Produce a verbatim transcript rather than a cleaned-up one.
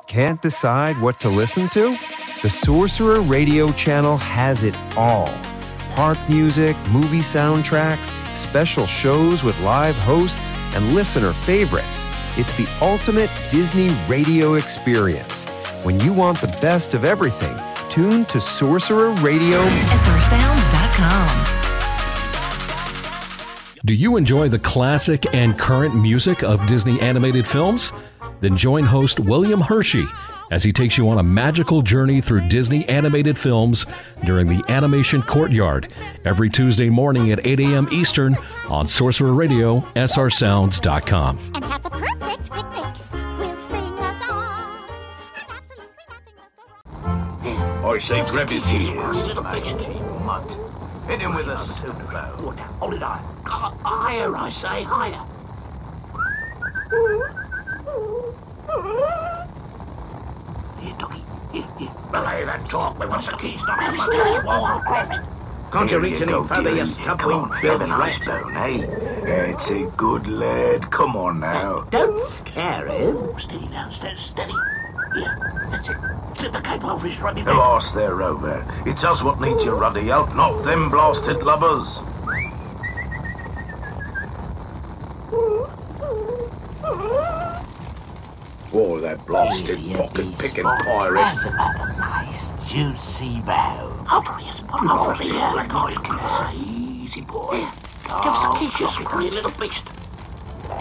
Can't decide what to listen to? The Sorcerer Radio channel has it all. Park music, movie soundtracks, special shows with live hosts, and listener favorites. It's the ultimate Disney radio experience. When you want the best of everything, tune to Sorcerer Radio. S R sounds dot com. Do you enjoy the classic and current music of Disney animated films? Then join host William Hershey as he takes you on a magical journey through Disney animated films during the Animation Courtyard every Tuesday morning at eight a.m. Eastern on Sorcerer Radio, S R sounds dot com. And have the perfect picnic. We'll sing a song. Absolutely nothing but the rock. I say grab his ears, little bitch. Mutt. Hit him with a super. Hold it on. Higher, I say, higher. Here, doggy. Here, here. Relay that talk. We want the keys. Not have to swallow. Grab it. Can't you reach any further, you stub-winged Bill Ratbone, eh? It's a good lad. Come on now. Don't scare him. Steady now, steady, steady. Yeah, that's it. Slip the cape over his ruddy neck. The arse there, Rover. It's us what needs your ruddy help, not them blasted lubbers. Oh, that blasted pocket-picking pirate. That's about a nice, juicy bow. Hold on, yes. Hold on, here. Black eyes, keep us easy, boy. Give us the key, just you little beast.